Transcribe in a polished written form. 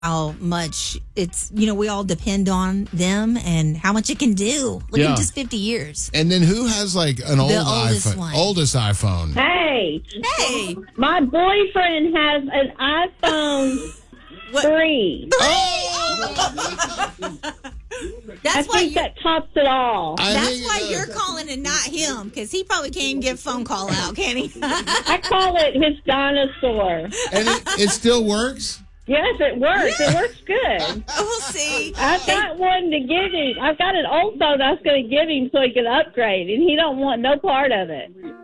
how much it's, we all depend on them and how much it can do. Look at just 50 years. And then who has like an old oldest iPhone? one. Oldest iPhone. Hey, my boyfriend has an iPhone 3. I think that tops it all. That's why you're calling and not him, because he probably can't even get a phone call out, can he? I call it his dinosaur. And it still works? Yes, it works. It works good. We'll see. I've got one to give him. I've got an old phone I was going to give him so he could upgrade, and he don't want no part of it.